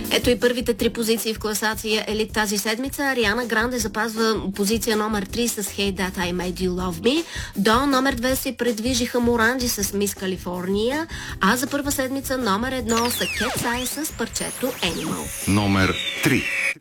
Ето и първите 3 позиции в класация Елит тази седмица. Ариана Гранде запазва позиция номер 3 с Hey That I Made You Love Me. До номер 2 се предвижиха Моранджи с Мис Калифорния, а за първа седмица номер 1 са Cat's Eye с парчето Animal. Номер 3.